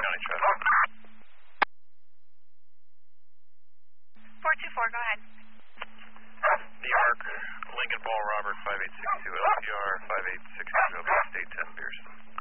County traffic. 424, go ahead. New York, Lincoln Paul Robert 5862, LPR 5862, State 10 Pearson.